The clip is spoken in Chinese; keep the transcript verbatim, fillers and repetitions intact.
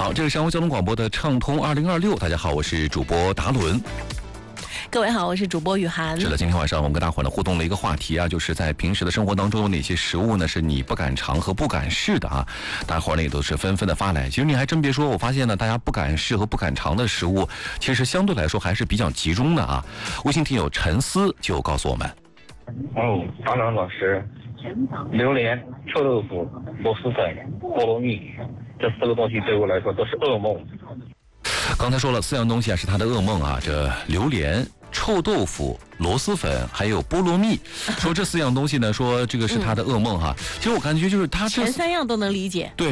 好，这是山东交通广播的畅通二零二六，大家好，我是主播达伦。 各位好，我是主播雨涵。 是的，今天晚上我们跟大伙儿呢互动了一个话题啊，就是在平时的生活当中有哪些食物呢是你不敢尝和不敢试的啊？大伙儿呢也都是纷纷的发来。其实你还真别说，我发现呢，大家不敢试和不敢尝的食物，其实相对来说还是比较集中的啊。微信听友陈思就告诉我们， 哦，达伦老师，榴莲、臭豆腐、螺蛳粉、菠萝蜜，这四个东西对我来说都是噩梦。 刚才说了四样东西啊是他的噩梦啊，这榴莲、臭豆腐、螺蛳粉还有菠萝蜜，说这四样东西呢，说这个是他的噩梦哈、啊。其实我感觉就是他前三样都能理解。 对。